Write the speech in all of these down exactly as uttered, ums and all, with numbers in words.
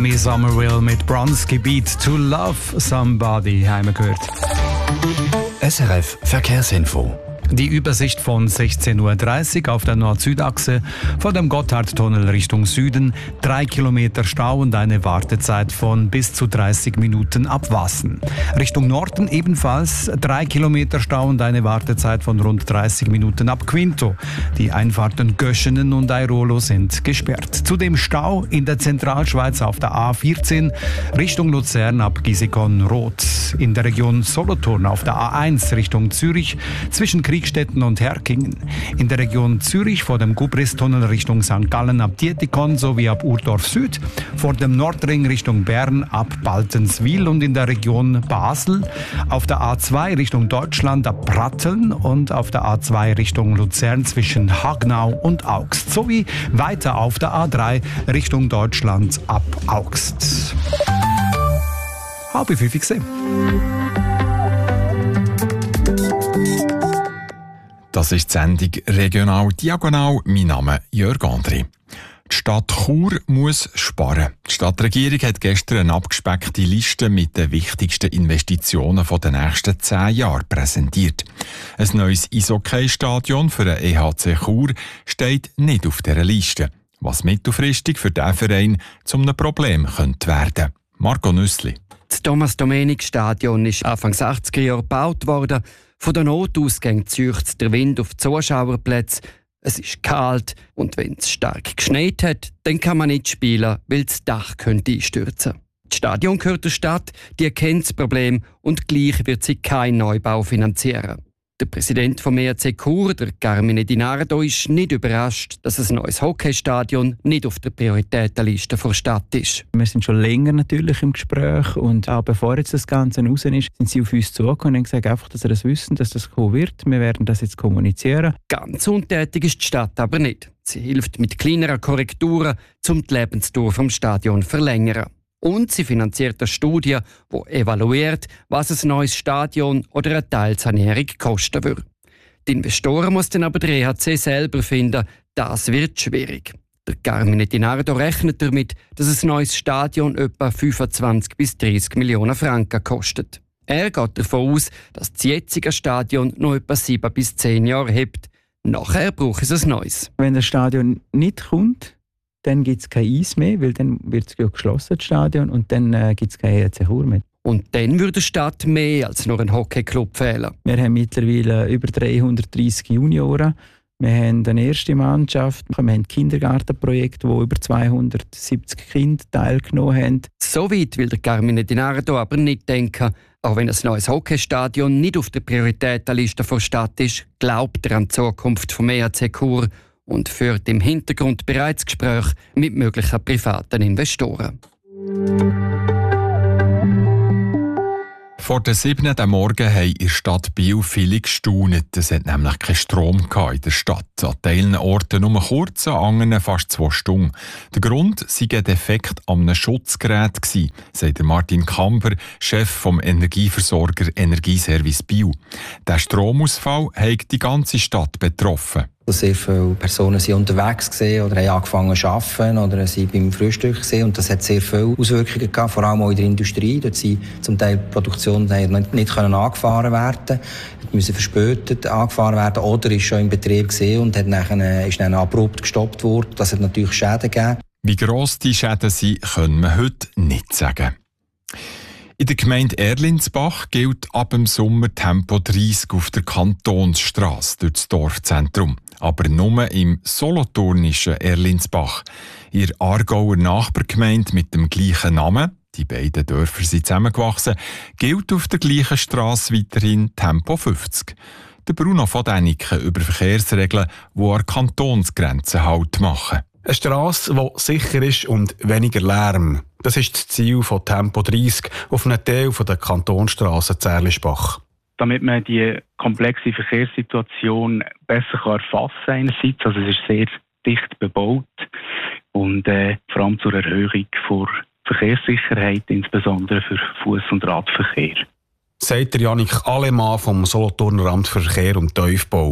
Jimmy Somerville mit Bronski Beat «To Love Somebody» haben wir gehört. S R F Verkehrsinfo. Die Übersicht von sechzehn Uhr dreißig auf der Nord-Süd-Achse vor dem Gotthardtunnel Richtung Süden. Drei Kilometer Stau und eine Wartezeit von bis zu dreißig Minuten ab Wassen. Richtung Norden ebenfalls drei Kilometer Stau und eine Wartezeit von rund dreißig Minuten ab Quinto. Die Einfahrten Göschenen und Airolo sind gesperrt. Zudem Stau in der Zentralschweiz auf der A vierzehn Richtung Luzern ab Gisikon-Roth. In der Region Solothurn auf der A eins Richtung Zürich zwischen Kriegstetten und Herkingen. In der Region Zürich vor dem Gubristunnel Richtung Sankt Gallen ab Dietikon sowie ab Urdorf Süd, vor dem Nordring Richtung Bern ab Baltenswil und in der Region Basel, auf der A zwei Richtung Deutschland ab Pratteln und auf der A zwei Richtung Luzern zwischen Hagnau und Augst, sowie weiter auf der A drei Richtung Deutschland ab Augst. Halb fünf gesehen. Das ist die Sendung «Regional Diagonal». Mein Name ist Jörg André. Die Stadt Chur muss sparen. Die Stadtregierung hat gestern eine abgespeckte Liste mit den wichtigsten Investitionen der nächsten zehn Jahre präsentiert. Ein neues Eishockey-Stadion für den E H C Chur steht nicht auf dieser Liste, was mittelfristig für diesen Verein zu einem Problem könnte werden. Marco Nüssli. Das Thomas-Domenik-Stadion ist Anfang achtziger Jahre gebaut worden. Von der Notausgang zieht der Wind auf die Zuschauerplätze. Es ist kalt und wenn es stark geschneit hat, dann kann man nicht spielen, weil das Dach könnte einstürzen. Das Stadion gehört der Stadt, die kennt das Problem und gleich wird sie keinen Neubau finanzieren. Der Präsident vom E H C Chur, der Carmine Di Nardo, ist nicht überrascht, dass ein neues Hockeystadion nicht auf der Prioritätenliste der Stadt ist. Wir sind schon länger natürlich im Gespräch und auch bevor jetzt das Ganze raus ist, sind sie auf uns zugekommen und haben gesagt, einfach, dass sie das wissen, dass das kommen wird. Wir werden das jetzt kommunizieren. Ganz untätig ist die Stadt aber nicht. Sie hilft mit kleineren Korrekturen, um die Lebensdauer vom Stadion zu verlängern. Und sie finanziert eine Studie, die evaluiert, was ein neues Stadion oder eine Teilsanierung kosten würde. Die Investoren muss dann aber der E H C selber finden. Das wird schwierig. Der Carmine Di Nardo rechnet damit, dass ein neues Stadion etwa fünfundzwanzig bis dreißig Millionen Franken kostet. Er geht davon aus, dass das jetzige Stadion noch etwa sieben bis zehn Jahre hebt. Nachher braucht es ein neues. Wenn das Stadion nicht kommt, dann gibt es kein Eis mehr, weil dann wird es ja geschlossen, das Stadion, und dann äh, gibt es kein E H C Chur mehr. Und dann würde der Stadt mehr als nur ein Hockeyclub fehlen. Wir haben mittlerweile über dreihundertdreissig Junioren. Wir haben eine erste Mannschaft, wir haben Kindergartenprojekte, wo über zweihundertsiebzig Kinder teilgenommen haben. So weit will der Carmine Di Nardo aber nicht denken. Auch wenn ein neues Hockeystadion nicht auf der Prioritätenliste der Stadt ist, glaubt er an die Zukunft vom E H C Chur und führt im Hintergrund bereits Gespräche mit möglichen privaten Investoren. Vor der siebten Morgen haben in der Stadt Biel viele gestaunt. Es hat nämlich keinen Strom in der Stadt. An teilen Orten nur kurz, an anderen fast zwei Stunden. Der Grund sei ein Defekt an einem Schutzgerät, sagt Martin Kamper, Chef vom Energieversorger Energieservice Biel. Der Stromausfall hat die ganze Stadt betroffen. Sehr viele Personen sind unterwegs gewesen oder haben angefangen zu arbeiten oder sind beim Frühstück gewesen. Und das hat sehr viele Auswirkungen gehabt, vor allem auch in der Industrie. Dort sind zum Teil die Produktion nicht, nicht können angefahren werden, müssen verspätet angefahren werden oder ist schon im Betrieb gewesen und hat nachher, ist dann abrupt gestoppt worden. Das hat natürlich Schäden gegeben. Wie gross die Schäden sind, können wir heute nicht sagen. In der Gemeinde Erlinsbach gilt ab dem Sommer Tempo dreißig auf der Kantonsstrasse durch das Dorfzentrum. Aber nur im solothurnischen Erlinsbach. In der Aargauer Nachbargemeinde mit dem gleichen Namen, die beiden Dörfer sind zusammengewachsen, gilt auf der gleichen Strasse weiterhin Tempo fünfzig. Der Bruno von Däniken über Verkehrsregeln, die an Kantonsgrenzen Halt machen. Eine Strasse, die sicher ist und weniger Lärm. Das ist das Ziel von Tempo dreißig auf einem Teil der Kantonsstrasse Zärlisbach. Damit man die komplexe Verkehrssituation besser erfassen kann einerseits, also es ist sehr dicht bebaut und äh, vor allem zur Erhöhung der Verkehrssicherheit, insbesondere für Fuß- und Radverkehr. Sagt der Jannik Alemann vom Solothurner Amt für Verkehr und Tiefbau.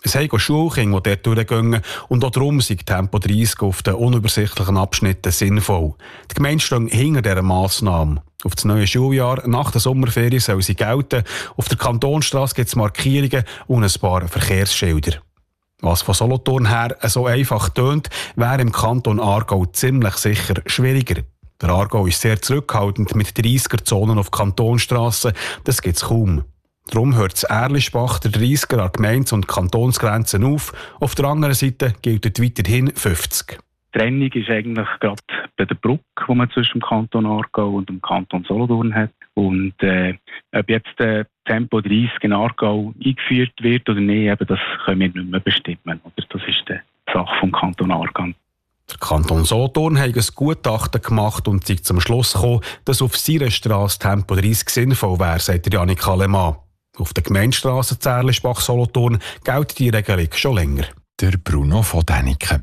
Es haben Schulkinder, die dort durchgehen, und auch darum sind Tempo dreissig auf den unübersichtlichen Abschnitten sinnvoll. Die Gemeinde steht hinter dieser Massnahme. Auf das neue Schuljahr nach der Sommerferien soll sie gelten. Auf der Kantonsstrasse gibt es Markierungen und ein paar Verkehrsschilder. Was von Solothurn her so einfach tönt, wäre im Kanton Aargau ziemlich sicher schwieriger. Der Aargau ist sehr zurückhaltend mit dreissiger-Zonen auf Kantonsstrassen. Das gibt es kaum. Darum hört das Erlischbach der dreissiger an Gemeindes- und Kantonsgrenzen auf. Auf der anderen Seite gilt weiterhin fünfzig. Die Trennung ist eigentlich gerade bei der Brücke, die man zwischen dem Kanton Aargau und dem Kanton Solothurn hat. Und äh, ob jetzt äh, Tempo dreissig in Aargau eingeführt wird oder nicht, eben, das können wir nicht mehr bestimmen. Oder? Das ist die Sache vom Kanton Aargau. Der Kanton Solothurn hat ein Gutachten gemacht und ist zum Schluss gekommen, dass auf seiner Strasse Tempo dreissig sinnvoll wäre, sagt Janik Alemann. Auf der Gemeindestrasse Zärlischbach-Solothurn gilt die Regelung schon länger. Der Bruno von Däniken.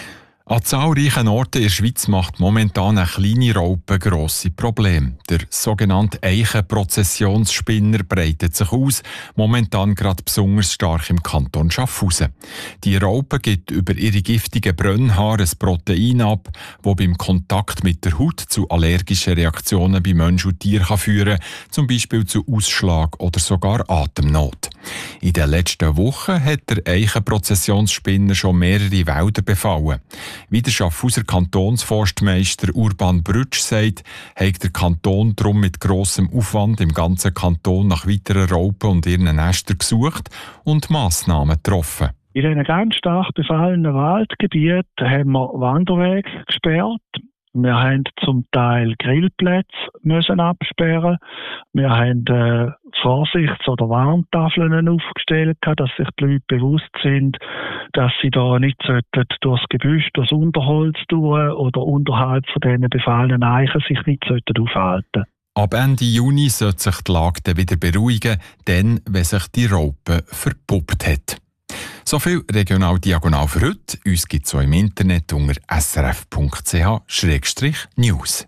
An zahlreichen Orten in der Schweiz macht momentan eine kleine Raupe grosse Probleme. Der sogenannte Eichenprozessionsspinner breitet sich aus, momentan gerade besonders stark im Kanton Schaffhausen. Die Raupe gibt über ihre giftigen Brennhaare ein Protein ab, das beim Kontakt mit der Haut zu allergischen Reaktionen bei Mensch und Tier kann führen kann, zum Beispiel zu Ausschlag oder sogar Atemnot. In den letzten Wochen hat der Eichenprozessionsspinner schon mehrere Wälder befallen. Wie der Schaffhauser Kantonsforstmeister Urban Brütsch sagt, hat der Kanton darum mit grossem Aufwand im ganzen Kanton nach weiteren Raupen und ihren Nestern gesucht und Massnahmen getroffen. In diesen ganz stark befallenen Waldgebieten haben wir Wanderwege gesperrt. Wir haben zum Teil Grillplätze müssen absperren. Wir haben äh, Vorsichts- oder Warntafeln aufgestellt, dass sich die Leute bewusst sind, dass sie da nicht durchs Gebüsch, durchs Unterholz durch oder unterhalb von diesen befallenen Eichen sich nicht aufhalten sollten. Ab Ende Juni sollte sich die Lage dann wieder beruhigen, dann, wenn sich die Raupe verpuppt hat. So viel regional diagonal für heute. Uns gibt es auch im Internet unter s r f punkt c h schrägstrich news.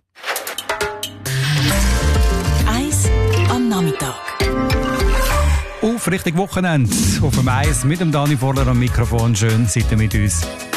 Eis am Nachmittag. Auf Richtung Wochenende. Auf dem Eis mit dem Dani Vorler am Mikrofon. Schön, seid ihr mit uns.